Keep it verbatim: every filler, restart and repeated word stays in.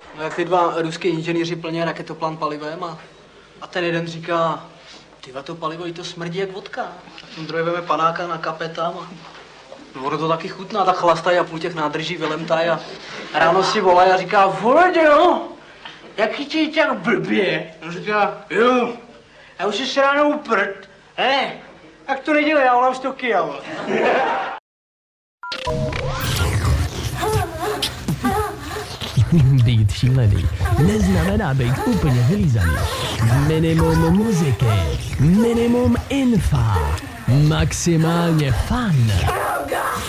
No jak ty dva ruský inženýři plně raketoplán palivem a, a ten jeden říká, tyva to palivo, i to smrdí jak vodka. A ten druhý veme panáka na kapetám a ono to taky chutná, tak chlastají a půl těch nádrží vylemtají a ráno si volají a říká, Vojdo, jaký ti je tak blbě? A říká, jo, já už si ráno uprt, he, jak to nedělej, já volám sto kijava. Být šílený neznamená být úplně vylízaný. Minimum muziky, minimum infa, maximálně fun.